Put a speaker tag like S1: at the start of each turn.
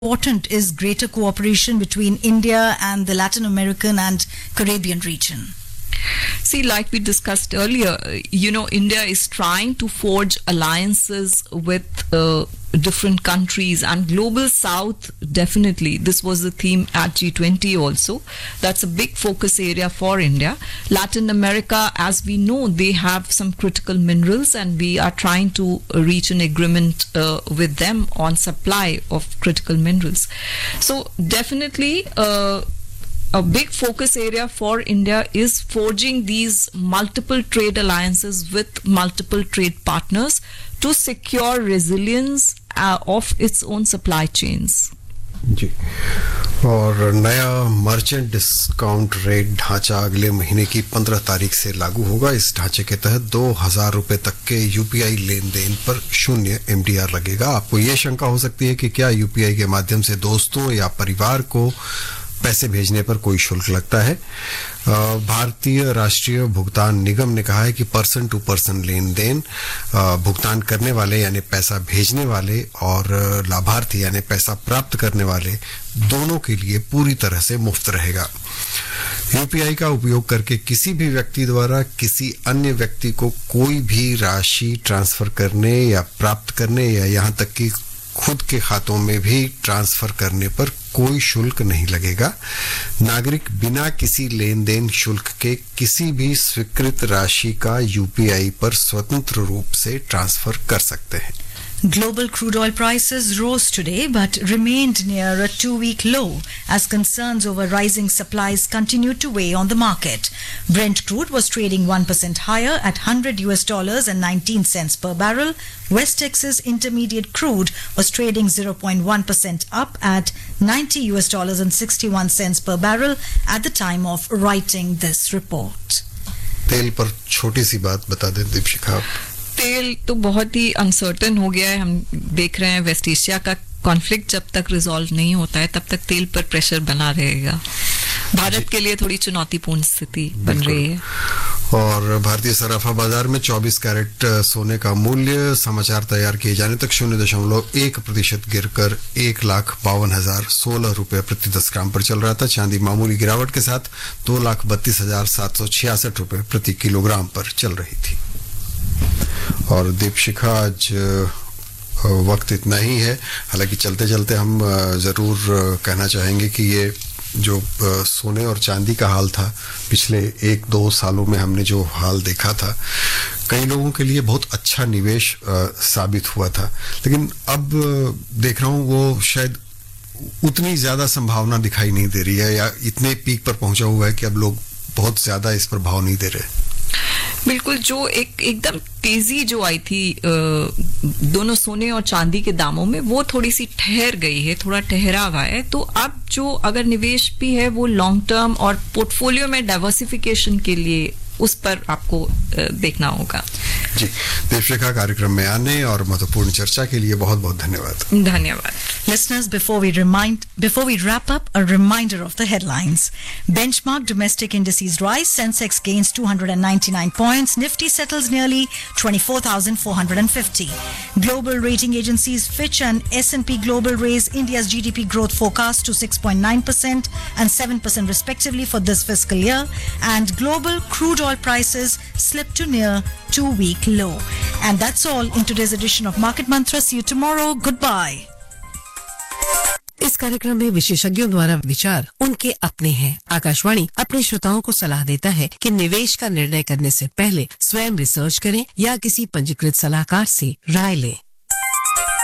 S1: important is greater cooperation between India and the Latin American and Caribbean region?
S2: See, like we discussed earlier, India is trying to forge alliances with different countries, and Global South, definitely, this was the theme at G20 also. That's a big focus area for India. Latin America, as we know, they have some critical minerals, and we are trying to reach an agreement with them on supply of critical minerals. So definitely, a big focus area for India is forging these multiple trade alliances with multiple trade partners to secure resilience of its own supply chains.
S3: जी, और नया merchant discount rate ढांचा अगले महीने की 15 तारीख से लागू होगा। इस ढांचे के तहत 2,000 रुपए तक के यूपीआई लेन देन पर 0 एमडीआर लगेगा। आपको ये शंका हो सकती है कि क्या यूपीआई के माध्यम से दोस्तों या परिवार को पैसे भेजने पर कोई शुल्क लगता है? भारतीय राष्ट्रीय भुगतान निगम ने कहा है कि person to person lane then भुगतान करने वाले यानी पैसा भेजने वाले और लाभार्थी यानी पैसा प्राप्त करने वाले दोनों के लिए पूरी तरह से मुफ्त रहेगा। यूपीआई का उपयोग करके किसी भी व्यक्ति द्वारा किसी अन्य व्यक्ति को कोई भी राशि ट्रांसफर करने या प्राप्त करने या यहाँ तक कि खुद के खातों में भी ट्रांसफर करने पर कोई शुल्क नहीं लगेगा। नागरिक बिना किसी लेन देन शुल्क के किसी भी स्वीकृत राशि का यूपीआई पर स्वतंत्र रूप से ट्रांसफर कर सकते हैं।
S1: Global crude oil prices rose today but remained near a 2-week low as concerns over rising supplies continued to weigh on the market. Brent crude was trading 1% higher at $100.19 per barrel. West Texas Intermediate crude was trading 0.1% up at $90.61 per barrel at the time of writing this report.
S3: तेल पर छोटी सी बात बता दें दीपशिखा।
S2: तेल तो बहुत ही uncertain हो गया है। हम देख रहे हैं वेस्ट एशिया का कॉन्फ्लिक्ट जब तक रिजॉल्व नहीं होता है तब तक तेल पर प्रेशर बना रहेगा। भारत के लिए थोड़ी चुनौतीपूर्ण स्थिति बन रही है।
S3: और भारतीय सराफा बाजार में 24 कैरेट सोने का मूल्य समाचार तैयार किए जाने तक 0.1% गिरकर 1,52,016 रुपये प्रति 10 ग्राम पर चल रहा था। चांदी मामूली गिरावट के साथ 2,32,766 रुपये प्रति किलोग्राम पर चल रही थी। और दीपशिखा, आज वक्त इतना ही है। हालांकि चलते चलते हम ज़रूर कहना चाहेंगे कि ये जो सोने और चांदी का हाल था पिछले 1-2 सालों में हमने जो हाल देखा था, कई लोगों के लिए बहुत अच्छा निवेश साबित हुआ था, लेकिन अब देख रहा हूँ वो शायद उतनी ज़्यादा संभावना दिखाई नहीं दे रही है या इतने पीक पर पहुंचा हुआ है कि अब लोग बहुत ज़्यादा इस पर भाव नहीं दे रहे।
S2: बिल्कुल, जो एकदम तेजी जो आई थी दोनों सोने और चांदी के दामों में, वो थोड़ी सी ठहर गई है, थोड़ा ठहरावा है। तो अब जो अगर निवेश भी है वो लॉन्ग टर्म और पोर्टफोलियो में डाइवर्सिफिकेशन के लिए उस पर आपको देखना होगा।
S3: जी, दीपशिखा, कार्यक्रम में आने और महत्वपूर्ण चर्चा के लिए बहुत बहुत धन्यवाद।
S2: धन्यवाद।
S1: Listeners, before we wrap up, a reminder of the headlines. Benchmark domestic indices rise. Sensex gains 299 points. Nifty settles nearly 24,450. Global rating agencies Fitch and S&P Global raise India's GDP growth forecast to 6.9% and 7% respectively for this fiscal year. And global crude oil prices slip to near 2-week low. And that's all in today's edition of Market Mantra. See you tomorrow. Goodbye.
S4: इस कार्यक्रम में विशेषज्ञों द्वारा विचार उनके अपने हैं। आकाशवाणी अपने श्रोताओं को सलाह देता है कि निवेश का निर्णय करने से पहले स्वयं रिसर्च करें या किसी पंजीकृत सलाहकार से राय लें।